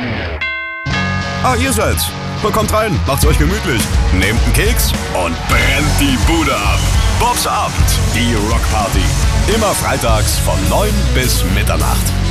Ah, ihr seid's. Kommt rein, macht's euch gemütlich, nehmt einen Keks und brennt die Bude ab. Bobs Abend, die Rockparty. Immer freitags von 9 bis Mitternacht.